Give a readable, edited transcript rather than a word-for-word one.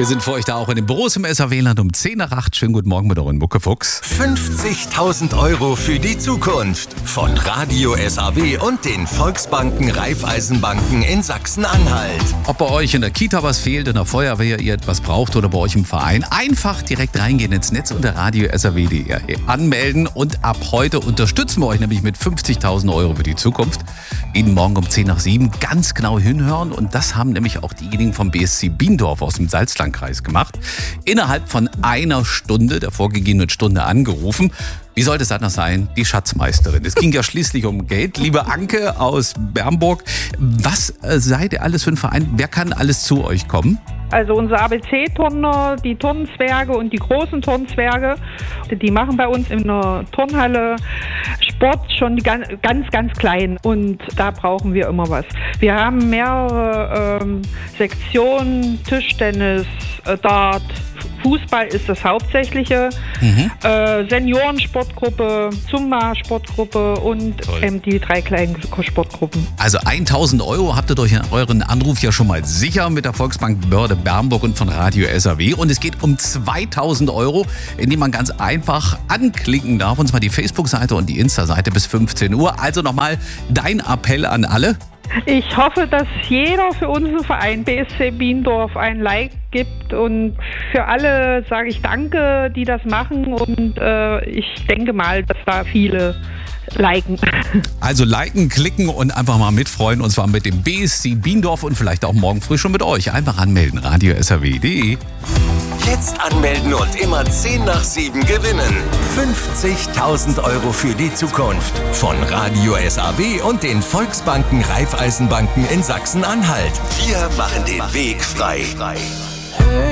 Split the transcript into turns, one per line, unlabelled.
Wir sind für euch da auch in den Büros im SAW-Land um 10 nach 8. Schönen guten Morgen mit euren Muckefuchs.
50.000 Euro für die Zukunft von Radio SAW und den Volksbanken Raiffeisenbanken in Sachsen-Anhalt.
Ob bei euch in der Kita was fehlt, in der Feuerwehr ihr etwas braucht oder bei euch im Verein, einfach direkt reingehen ins Netz unter radio-saw.de anmelden und ab heute unterstützen wir euch nämlich mit 50.000 Euro für die Zukunft. Jeden Morgen um 10 nach 7 ganz genau hinhören und das haben nämlich auch diejenigen vom BSC Biendorf aus dem Salzlandkreis gemacht. Innerhalb von einer Stunde, der vorgegebenen Stunde angerufen. Wie sollte es anders sein? Die Schatzmeisterin. Es ging ja schließlich um Geld. Liebe Anke aus Bernburg, was seid ihr alles für ein Verein? Wer kann alles zu euch kommen?
Also unsere ABC-Turner, die Turnzwerge und die großen Turnzwerge, die machen bei uns in der Turnhalle Sport, schon die ganz klein. Und da brauchen wir immer was. Wir haben mehrere Sektionen, Tischtennis, Dart, Fußball ist das Hauptsächliche, Seniorensportgruppe, Zumba-Sportgruppe und die 3 kleinen Sportgruppen.
Also 1.000 Euro habt ihr durch euren Anruf ja schon mal sicher mit der Volksbank Börde Bernburg und von Radio SAW. Und es geht um 2.000 Euro, indem man ganz einfach anklicken darf. Und zwar die Facebook-Seite und die Insta-Seite bis 15 Uhr. Also nochmal dein Appell an alle.
Ich hoffe, dass jeder für unseren Verein BSC Biendorf ein Like gibt und für alle sage ich Danke, die das machen und ich denke mal, dass da viele liken.
Also liken, klicken und einfach mal mitfreuen und zwar mit dem BSC Biendorf und vielleicht auch morgen früh schon mit euch. Einfach anmelden, radio-saw.de.
Jetzt anmelden und immer 10 nach 7 gewinnen. 50.000 Euro für die Zukunft von Radio SAW und den Volksbanken Raiffeisenbanken in Sachsen-Anhalt. Wir machen den Weg frei.